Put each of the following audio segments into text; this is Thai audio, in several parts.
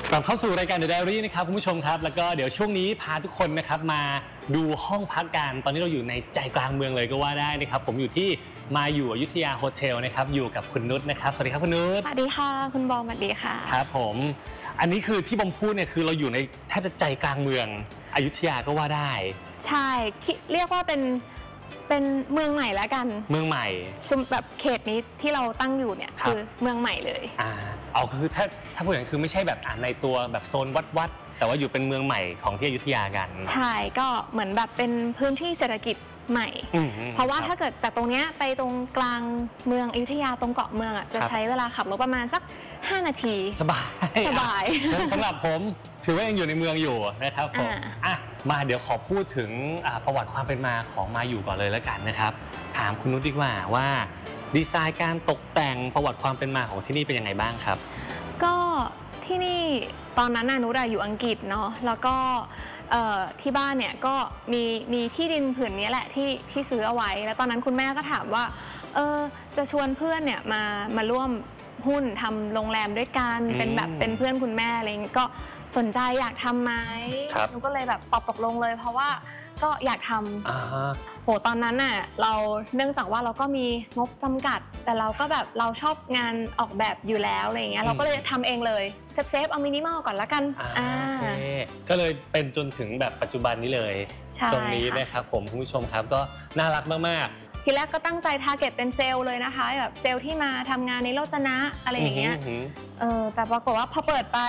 กลับเข้าสู่รายการ The Diary นะครับคุณผู้ชมครับแล้วก็เดี๋ยวช่วงนี้พาทุกคนนะครับมาดูห้องพักกันตอนนี้เราอยู่ในใจกลางเมืองเลยก็ว่าได้นะครับผมอยู่ที่มาอยู่อยุธยาโฮเทลนะครับอยู่กับคุณนุชนะครับสวัสดีครับคุณนุชสวัสดีค่ะคุณบอมสวัสดีค่ะครับผมอันนี้คือที่บอมพูดเนี่ยคือเราอยู่ในแทบจะใจกลางเมืองอยุธยาก็ว่าได้ใช่เรียกว่าเป็นเมืองใหม่แล้วกันเมืองใหม่ชุมแบบเขตนี้ที่เราตั้งอยู่เนี่ยคือเมืองใหม่เลยเอาคือถ้าพูดอย่างนั้นคือไม่ใช่แบบในตัวแบบโซนวัดแต่ว่าอยู่เป็นเมืองใหม่ของที่อยุธยากันใช่ก็เหมือนแบบเป็นพื้นที่เศรษฐกิจใหม่เพราะว่าถ้าเกิดจากตรงเนี้ยไปตรงกลางเมืองอยุธยาตรงเกาะเมืองอ่ะจะใช้เวลาขับรถประมาณสัก5 นาทีสบายสำหรับผมถือว่ายังอยู่ในเมืองอยู่นะครับผมมาเดี๋ยวขอพูดถึงประวัติความเป็นมาของมาอยู่ก่อนเลยแล้วกันนะครับถามคุณนุชดีกว่าว่าดีไซน์การตกแต่งประวัติความเป็นมาของที่นี่เป็นยังไงบ้างครับก็ที่นี่ตอนนั้นนุชอยู่อังกฤษเนาะแล้วก็ที่บ้านเนี่ยก็มีที่ดินผืนนี้แหละที่ซื้อเอาไว้แล้วตอนนั้นคุณแม่ก็ถามว่าจะชวนเพื่อนเนี่ยมาร่วมหุ้นทำโรงแรมด้วยกันเป็นแบบเป็นเพื่อนคุณแม่อะไรอย่างเงี้ยก็สนใจอยากทำไหมนุชก็เลยแบบตกลงเลยเพราะว่าก็อยากทำโหตอนนั้นน่ะเราเนื่องจากว่าเราก็มีงบจำกัดแต่เราก็แบบเราชอบงานออกแบบอยู่แล้วอะไรอย่างเงี้ยเราก็เลยทำเองเลยเซฟเอามินิมอลก่อนละกันก็เลยเป็นจนถึงแบบปัจจุบันนี้เลยตรงนี้นะครับผมคุณผู้ชมครับก็น่ารักมากๆทีแรกก็ตั้งใจทาร์เก็ตเป็นเซลล์เลยนะคะแบบเซลล์ที่มาทำงานในโรจนะอะไรอย่างเงี้ยแต่ปรากฏว่าพอเปิดไป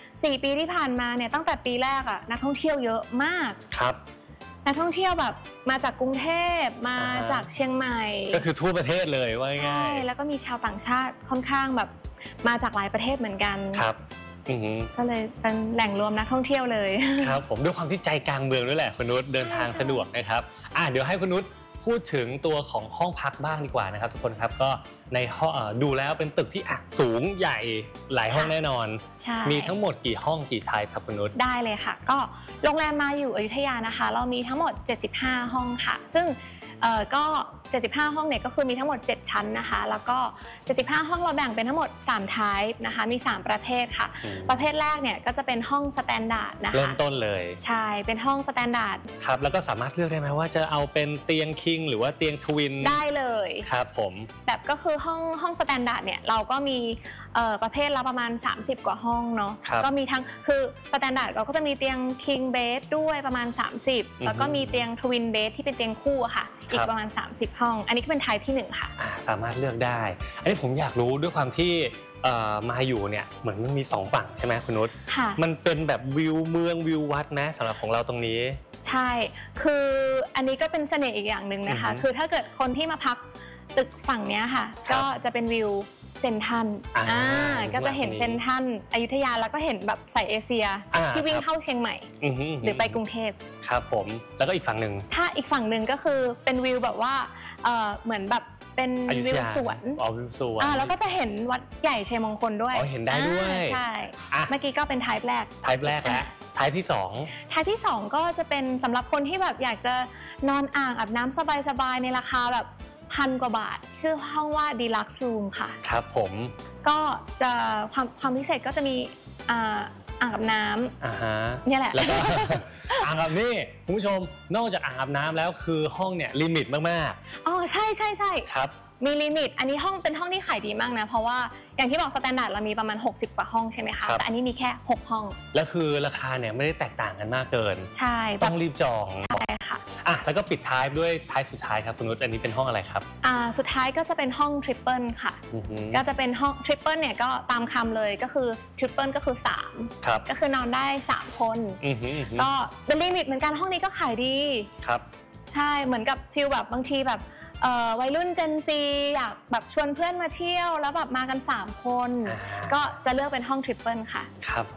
4 ปีที่ผ่านมาเนี่ยตั้งแต่ปีแรกอะนักท่องเที่ยวเยอะมากครับนักท่องเที่ยวแบบมาจากกรุงเทพมาจากเชียงใหม่ก็คือทั่วประเทศเลยว่าง่ายใช่แล้วก็มีชาวต่างชาติค่อนข้างแบบมาจากหลายประเทศเหมือนกันครับก็เลยเป็นแหล่งรวมนักท่องเที่ยวเลยครับผมด้วยความที่ใจกลางเมืองด้วยแหละคุณนุชเดินทางสะดวกนะครับเดี๋ยวให้คุณนุชพูดถึงตัวของห้องพักบ้างดีกว่านะครับทุกคนครับก็ในห้องดูแล้วเป็นตึกที่สูงใหญ่หลายห้องแน่นอนมีทั้งหมดกี่ห้องกี่ไทป์ครับคุณนุชได้เลยค่ะก็โรงแรมมาอยู่อยุธยานะคะเรามีทั้งหมด75ห้องค่ะซึ่งก็75ห้องเนี่ยก็คือมีทั้งหมด7ชั้นนะคะแล้วก็75ห้องเราแบ่งเป็นทั้งหมด3 type นะคะมี3ประเภทค่ะประเภทแรกเนี่ยก็จะเป็นห้องสแตนดาร์ดนะคะเริ่มต้นเลยใช่เป็นห้องสแตนดาร์ดครับแล้วก็สามารถเลือกได้ไหมว่าจะเอาเป็นเตียงคิงหรือว่าเตียงทวินได้เลยครับผมแบบก็คือห้องสแตนดาร์ดเนี่ยเราก็มีประเภทละประมาณ30 กว่าห้องเนาะก็มีทั้งคือสแตนดาร์ดเราก็จะมีเตียงคิงเบดด้วยประมาณ30แล้วก็มีเตียงทวินเบดที่เป็นเตียงคู่ค่ะอีกประมาณ30ห้องอันนี้ก็เป็นไทป์ที่1ค่ะสามารถเลือกได้อันนี้ผมอยากรู้ด้วยความที่มาอยู่เนี่ยเหมือนมันมี2ฝั่งใช่ไหมคุณนุชมันเป็นแบบวิวเมืองวิววัดนะสำหรับของเราตรงนี้ใช่คืออันนี้ก็เป็นเสน่ห์อีกอย่างหนึ่งนะคะคือถ้าเกิดคนที่มาพักตึกฝั่งนี้ค่ะก็จะเป็นวิวเซนทันก็จะเห็นเซนทันอยุธยาแล้วก็เห็นแบบสายเอเชียที่วิ่งเข้าเชียงใหม่หรือไปกรุงเทพครับผมแล้วก็อีกฝั่งหนึ่งถ้าอีกฝั่งหนึ่งก็คือเป็นวิวแบบว่าเหมือนแบบเป็นวิวสวนวิวสวนแล้วก็จะเห็นวัดใหญ่ชัยมงคลด้วยเห็นได้ด้วยใช่เมื่อกี้ก็เป็นไทป์แรกแล้วไทป์ที่ 2ก็จะเป็นสำหรับคนที่แบบอยากจะนอนอ่างอาบน้ำสบายๆในราคาแบบ1,000 กว่าบาทชื่อห้องว่า Deluxe Room ค่ะครับผมก็จะความพิเศษก็จะมีอ่างอาบน้ำเนี่ยแหละแล้วก็อ่างอาบนี่คุณผู้ชมนอกจากอ่างอาบน้ำแล้วคือห้องเนี่ยลิมิตมากๆใช่ครับมีลิมิตอันนี้เป็นห้องที่ขายดีมากนะเพราะว่าอย่างที่บอกสแตนดาร์ดเรามีประมาณ60 กว่าห้องใช่ไหมคะแต่อันนี้มีแค่6ห้องแล้วคือราคาเนี่ยไม่ได้แตกต่างกันมากเกินใช่ต้องรีบจองใช่ค่ะแล้วก็ปิดท้ายด้วยท้ายสุดท้ายครับคุณนุชอันนี้เป็นห้องอะไรครับสุดท้ายก็จะเป็นห้องทริปเปิลค่ะก็จะเป็นห้องทริปเปิลเนี่ยก็ตามคำเลยก็คือทริปเปิลก็คือ3ก็คือนอนได้3 คนก็เป็นลิมิตเหมือนกันห้องนี้ก็ขายดีครับใช่เหมือนกับฟิลแบบบางทีแบบวัยรุ่น Gen Z อยากแบบชวนเพื่อนมาเที่ยวแล้วแบบมากัน3 คนก็จะเลือกเป็นห้องทริปเปิลค่ะครับ